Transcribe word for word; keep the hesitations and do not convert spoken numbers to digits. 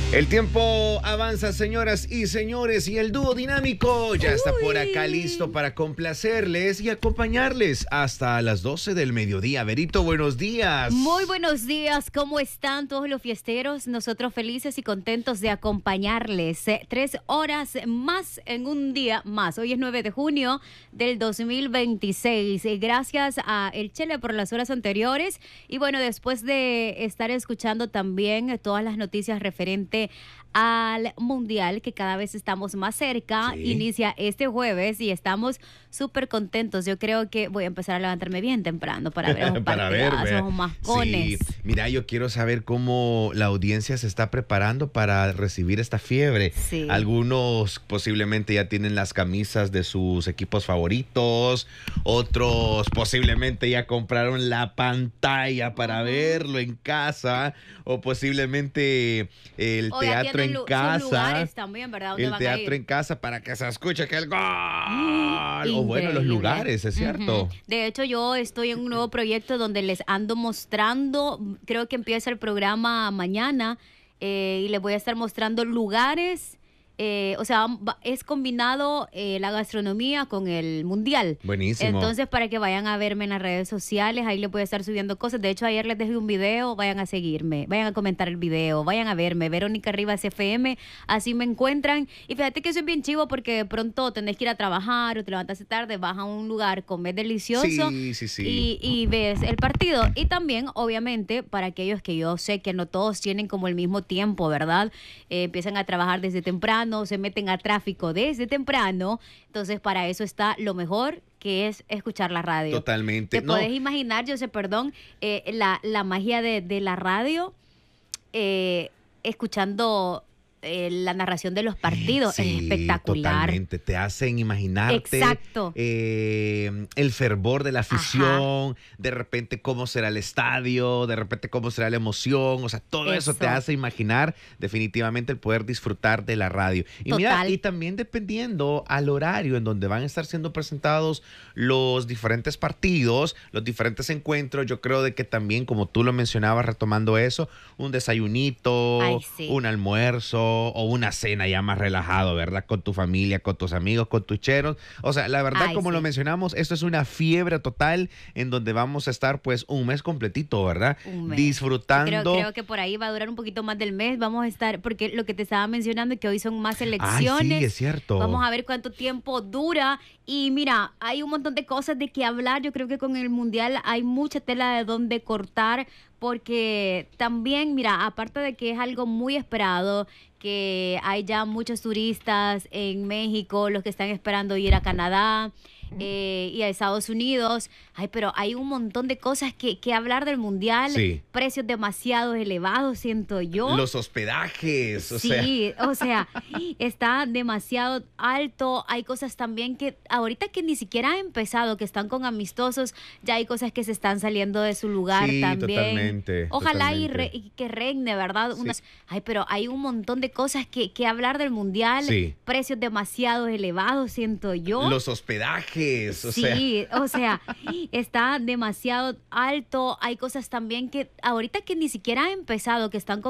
El tiempo avanza, señoras y señores, y el dúo dinámico ya está por acá listo para complacerles y acompañarles hasta las doce del mediodía. Verito, buenos días. Muy buenos días, ¿cómo están todos los fiesteros? Nosotros felices y contentos de acompañarles. Eh, tres horas más en un día más. Hoy es nueve de junio del dos mil veintiséis. Eh, gracias a El Chele por las horas anteriores. Y bueno, después de estar escuchando también eh, todas las noticias referentes al Mundial, que cada vez estamos más cerca, sí. Inicia este jueves y estamos súper contentos. Yo creo que voy a empezar a levantarme bien temprano para ver un para ver, unos mascones. Sí. Mira, yo quiero saber cómo la audiencia se está preparando para recibir esta fiebre. Sí. Algunos posiblemente ya tienen las camisas de sus equipos favoritos, otros posiblemente ya compraron la pantalla para verlo en casa, o posiblemente el o teatro en casa. También, ¿verdad? El teatro en casa para que se escuche que el gol. Mm, o bueno, los lugares, es cierto. Uh-huh. De hecho, yo estoy en un nuevo proyecto donde les ando mostrando, creo que empieza el programa mañana, eh, y les voy a estar mostrando lugares. Eh, o sea, es combinado eh, la gastronomía con el mundial. Buenísimo. Entonces, para que vayan a verme en las redes sociales, ahí les voy a estar subiendo cosas. De hecho, ayer les dejé un video, vayan a seguirme, vayan a comentar el video, vayan a verme, Verónica Rivas F M, así me encuentran. Y fíjate que eso es bien chivo porque de pronto tenés que ir a trabajar o te levantas tarde, vas a un lugar, comes delicioso, sí, sí, sí. Y, y ves el partido. Y también, obviamente, para aquellos que yo sé que no todos tienen como el mismo tiempo, ¿verdad? Eh, empiezan a trabajar desde temprano, se meten a tráfico desde temprano, entonces para eso está lo mejor, que es escuchar la radio. Totalmente. Te no. podés imaginar, yo sé, perdón, eh, la, la magia de, de la radio, eh, escuchando eh, la narración de los partidos, sí, es espectacular. Totalmente, te hacen imaginarte. Exacto. Eh, el fervor de la afición, ajá, de repente cómo será el estadio, de repente cómo será la emoción, o sea, todo eso, eso te hace imaginar definitivamente el poder disfrutar de la radio. Y Total. mira, y también dependiendo al horario en donde van a estar siendo presentados los diferentes partidos, los diferentes encuentros, yo creo de que también, como tú lo mencionabas, retomando eso, un desayunito, ay, sí, un almuerzo, o una cena ya más relajado, ¿verdad? Con tu familia, con tus amigos, con tus cheros. O sea, la verdad, ay, como sí. lo mencionamos, esto es una fiebre total en donde vamos a estar pues un mes completito, ¿verdad? Un mes. Disfrutando. Creo, creo que por ahí va a durar un poquito más del mes. Vamos a estar, porque lo que te estaba mencionando es que hoy son más elecciones. Ay, sí, es cierto. Vamos a ver cuánto tiempo dura. Y mira, hay un montón de cosas de que hablar. Yo creo que con el Mundial hay mucha tela de donde cortar, porque también, mira, aparte de que es algo muy esperado, que hay ya muchos turistas en México, los que están esperando ir a Canadá eh, y a Estados Unidos. Ay, pero hay un montón de cosas que, que hablar del Mundial. Sí. Precios demasiado elevados, siento yo. Los hospedajes, o sí, sea. Sí, o sea, está demasiado alto. Hay cosas también que ahorita que ni siquiera ha empezado, que están con amistosos, ya hay cosas que se están saliendo de su lugar sí, también. Totalmente. Ojalá totalmente. Y, re, y que regne, ¿verdad? Sí. Unas, ay, pero hay un montón de cosas que, que hablar del Mundial. Sí. Precios demasiado elevados, siento yo. Los hospedajes, o sí, sea. Sí, o sea, está demasiado alto. Hay cosas también que ahorita que ni siquiera ha empezado, que están con